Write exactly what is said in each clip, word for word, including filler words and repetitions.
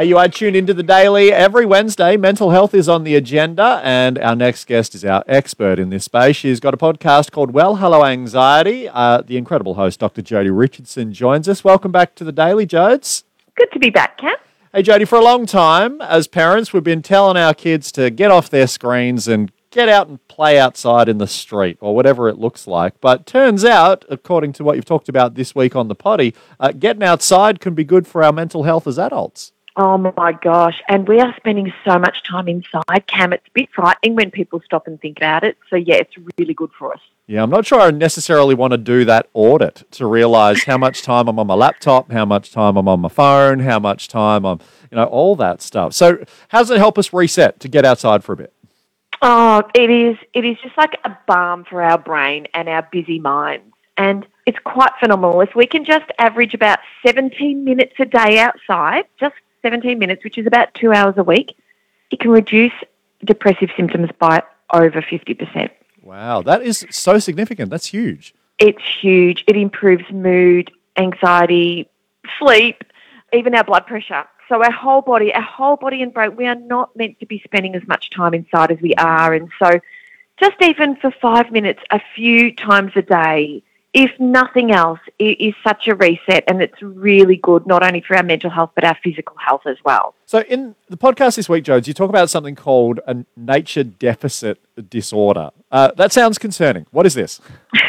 Hey, you are tuned into The Daily. Every Wednesday, mental health is on the agenda, and our next guest is our expert in this space. She's got a podcast called Well, Hello Anxiety. Uh, the incredible host, Doctor Jodie Richardson, joins us. Welcome back to The Daily, Jodes. Good to be back, Cam. Hey, Jodie, for a long time, as parents, we've been telling our kids to get off their screens and get out and play outside in the street or whatever it looks like. But turns out, according to what you've talked about this week on the potty, uh, getting outside can be good for our mental health as adults. Oh, my gosh. And we are spending so much time inside, Cam. It's a bit frightening when people stop and think about it. So, yeah, it's really good for us. Yeah, I'm not sure I necessarily want to do that audit to realise how much time I'm on my laptop, how much time I'm on my phone, how much time I'm, you know, all that stuff. So how does it help us reset to get outside for a bit? Oh, it is. It is just like a balm for our brain and our busy minds. And it's quite phenomenal. If we can just average about seventeen minutes a day outside, just seventeen minutes, which is about two hours a week, it can reduce depressive symptoms by over fifty percent. Wow, that is so significant. That's huge. It's huge. It improves mood, anxiety, sleep, even our blood pressure. So our whole body, our whole body and brain, we are not meant to be spending as much time inside as we are. And so just even for five minutes, a few times a day, if nothing else, it is such a reset, and it's really good not only for our mental health but our physical health as well. So in the podcast this week, Jodes, you talk about something called a nature deficit disorder. Uh, that sounds concerning. What is this?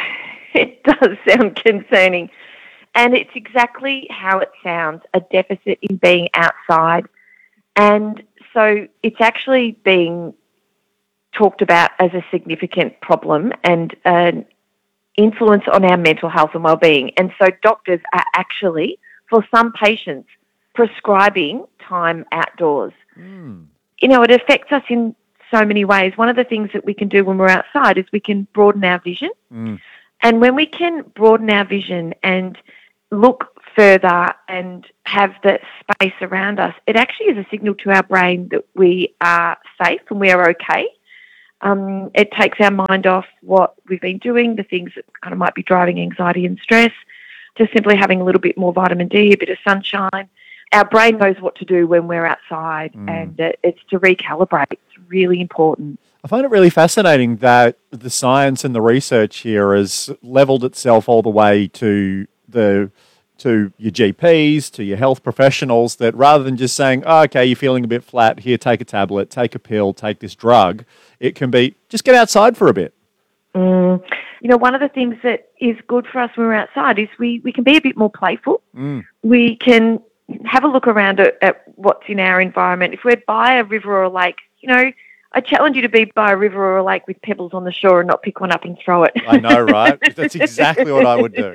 It does sound concerning. And it's exactly how it sounds, a deficit in being outside. And so it's actually being talked about as a significant problem and an influence on our mental health and well-being. And so doctors are actually, for some patients, prescribing time outdoors. Mm. You know, it affects us in so many ways. One of the things that we can do when we're outside is we can broaden our vision. Mm. And when we can broaden our vision and look further and have the space around us, it actually is a signal to our brain that we are safe and we are okay. Um, it takes our mind off what we've been doing, the things that kind of might be driving anxiety and stress, just simply having a little bit more vitamin D, a bit of sunshine. Our brain knows what to do when we're outside, mm. and it, it's to recalibrate. It's really important. I find it really fascinating that the science and the research here has levelled itself all the way to the to your G Ps, to your health professionals, that rather than just saying, oh, okay, you're feeling a bit flat, here, take a tablet, take a pill, take this drug, it can be, just get outside for a bit. Mm. You know, one of the things that is good for us when we're outside is we, we can be a bit more playful. Mm. We can have a look around at, at what's in our environment. If we're by a river or a lake, you know, I challenge you to be by a river or a lake with pebbles on the shore and not pick one up and throw it. I know, right? That's exactly what I would do.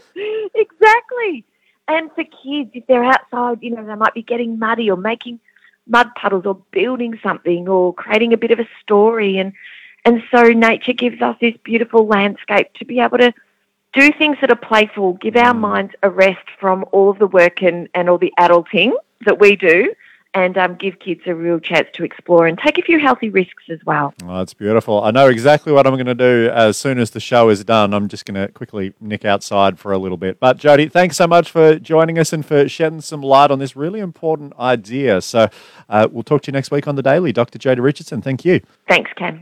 Exactly. And for kids, if they're outside, you know, they might be getting muddy or making mud puddles or building something or creating a bit of a story. And, and so nature gives us this beautiful landscape to be able to do things that are playful, give our mm. minds a rest from all of the work and, and all the adulting that we do, and um, give kids a real chance to explore and take a few healthy risks as well. Oh, that's beautiful. I know exactly what I'm going to do as soon as the show is done. I'm just going to quickly nick outside for a little bit. But Jodie, thanks so much for joining us and for shedding some light on this really important idea. So uh, we'll talk to you next week on The Daily. Doctor Jodie Richardson, thank you. Thanks, Ken.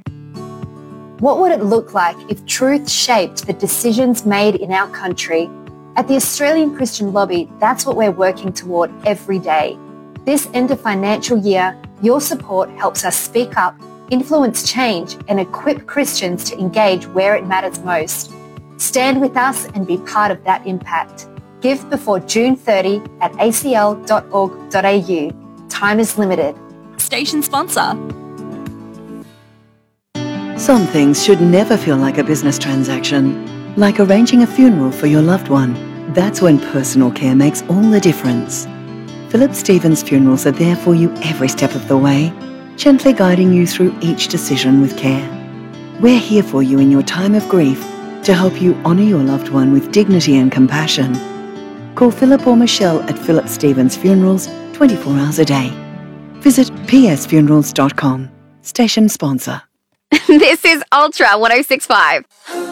What would it look like if truth shaped the decisions made in our country? At the Australian Christian Lobby, that's what we're working toward every day. This end of financial year, your support helps us speak up, influence change, and equip Christians to engage where it matters most. Stand with us and be part of that impact. Give before June thirtieth at a c l dot org dot a u. Time is limited. Station sponsor. Some things should never feel like a business transaction, like arranging a funeral for your loved one. That's when personal care makes all the difference. Philip Stevens Funerals are there for you every step of the way, gently guiding you through each decision with care. We're here for you in your time of grief to help you honour your loved one with dignity and compassion. Call Philip or Michelle at Philip Stevens Funerals twenty-four hours a day. Visit p s funerals dot com. Station sponsor. This is Ultra one oh six point five.